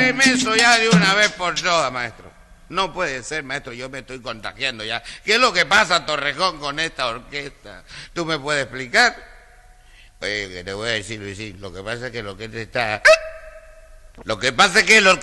acláreme eso ya de una vez por todas, maestro. No puede ser, maestro, yo me estoy contagiando ya. ¿Qué es lo que pasa, Torrejón, con esta orquesta? ¿Tú me puedes explicar? Oye, que te voy a decir, Luisín, lo que pasa es que lo que te está... Lo que pasa es que